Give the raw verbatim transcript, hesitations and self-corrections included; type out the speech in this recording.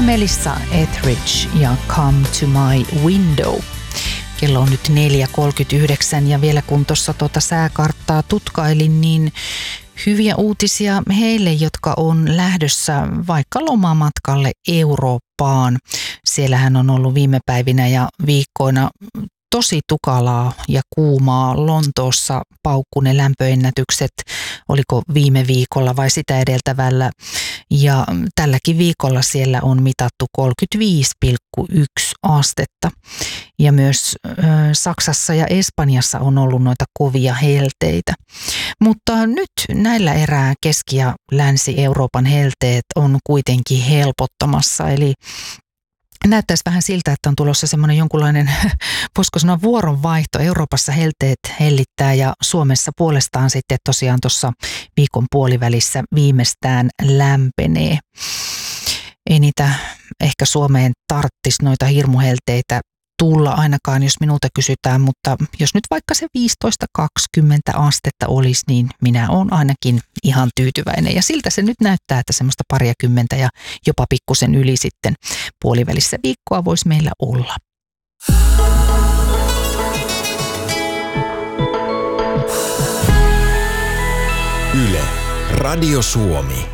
Melissa Etheridge ja Come to My Window. Kello on nyt neljä kolmekymmentäyhdeksän ja vielä kun tuossa tuota sääkarttaa tutkailin, niin hyviä uutisia heille, jotka on lähdössä vaikka lomamatkalle Eurooppaan. Siellähän on ollut viime päivinä ja viikkoina tosi tukalaa ja kuumaa. Lontoossa paukkuu ne lämpöennätykset, oliko viime viikolla vai sitä edeltävällä. Ja tälläkin viikolla siellä on mitattu kolmekymmentäviisi pilkku yksi astetta. Ja myös ö, Saksassa ja Espanjassa on ollut noita kovia helteitä. Mutta nyt näillä erää Keski- ja Länsi-Euroopan helteet on kuitenkin helpottamassa. Eli näyttäisi vähän siltä, että on tulossa semmoinen jonkunlainen, voisiko sanoa vuoronvaihto. Euroopassa helteet hellittää ja Suomessa puolestaan sitten tosiaan tuossa viikon puolivälissä viimeistään lämpenee. Ei niitä ehkä Suomeen tarttisi noita hirmuhelteitä tulla ainakaan, jos minulta kysytään, mutta jos nyt vaikka se viisitoista kaksikymmentä astetta olisi, niin minä olen ainakin ihan tyytyväinen. Ja siltä se nyt näyttää, että semmoista pariakymmentä ja jopa pikkusen yli sitten puolivälissä viikkoa voisi meillä olla. Yle, Radio Suomi.